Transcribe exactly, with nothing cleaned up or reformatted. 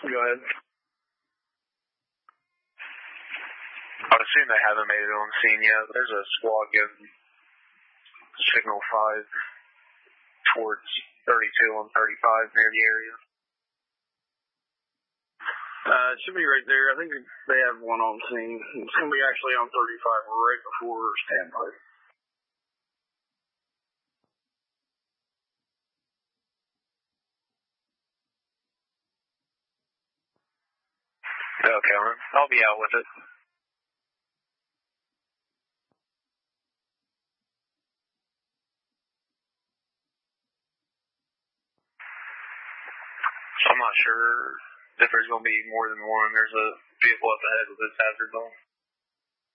Go ahead. I would assume they haven't made it on scene yet. There's a squad getting signal five towards thirty-two on thirty-five near the area. Uh, it should be right there. I think they have one on scene. It's going to be actually on thirty-five right before standby. Okay, I'll be out with it. So I'm not sure if there's going to be more than one. There's a vehicle up ahead with its hazard on.